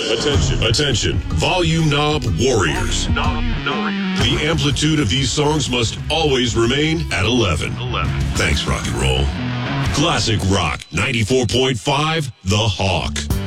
Attention. Volume knob warriors. The amplitude of these songs must always remain at 11. Thanks, rock and roll. Classic Rock 94.5, The Hawk.